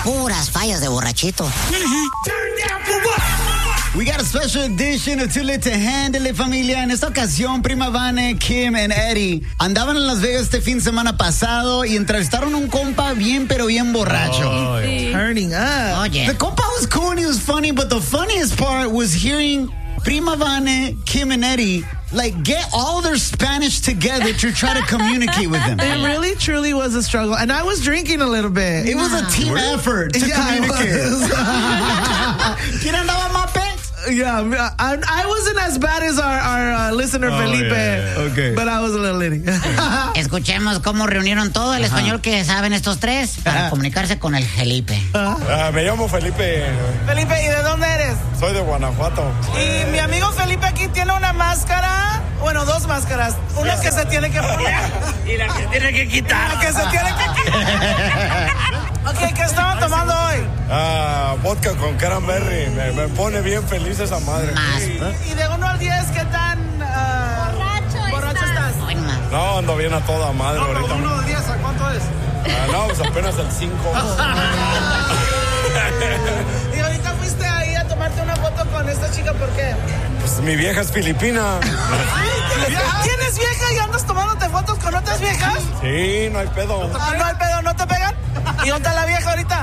Puras fallas de borrachito. We got a special edition of Too Lit to Handle It, familia. En esta ocasión, Prima Vane, Kim y Eddie andaban en Las Vegas este fin de semana pasado y entrevistaron a un compa bien, pero bien borracho. Sí. Turning up. Oye. The compa was cool and he was funny, but the funniest part was hearing Prima Vane, Kim and Eddie get all their Spanish together to try to communicate with them. It really, truly was a struggle. And I was drinking a little bit. It was a team effort to communicate. ¿Quién andaba más pez? Yeah, I wasn't as bad as our listener Felipe, Okay. but I was a little litty. Escuchemos cómo reunieron todo el español que saben estos tres para comunicarse con el Felipe. Me llamo Felipe, Felipe, ¿y de dónde eres? soy de Guanajuato. Y mi amigo Felipe aquí tiene una máscara, bueno, dos máscaras. Una que se tiene que poner Y la que tiene que quitar. la que se tiene que quitar. Ok, ¿qué estaban tomando hoy? Vodka con cranberry, me pone bien feliz esa madre. Más. Y de 1 al 10, ¿qué tan borracho estás? Hoy más. No, ando bien a toda madre ahorita. 1 al 10, ¿a cuánto es? No, pues apenas el 5. Y ahorita fuiste ahí a tomarte una foto con esta chica, ¿por qué? Pues mi vieja es filipina. ¿Tienes vieja y andas tomándote fotos con otras viejas? Sí, no hay pedo. No hay pedo, ¿no te pegan? ¿Y dónde está la vieja ahorita?